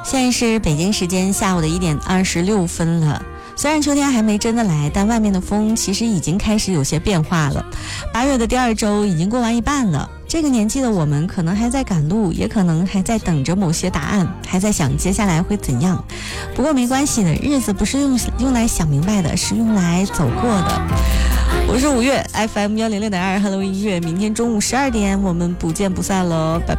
现在是北京时间下午的1点26分了。虽然秋天还没真的来，但外面的风其实已经开始有些变化了。8月的第2周已经过完一半了，这个年纪的我们可能还在赶路，也可能还在等着某些答案，还在想接下来会怎样。不过没关系的，日子不是用来想明白的，是用来走过的。我是5月 FM106.2 Hello 音乐，明天中午12点我们不见不散喽，拜拜。